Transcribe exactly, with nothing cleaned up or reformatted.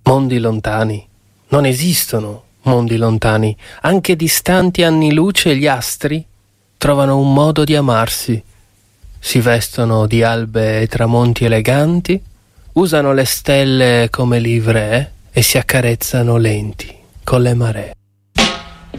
Mondi lontani. Non esistono mondi lontani. Anche distanti anni luce gli astri trovano un modo di amarsi. Si vestono di albe e tramonti eleganti, usano le stelle come livree e si accarezzano lenti con le maree.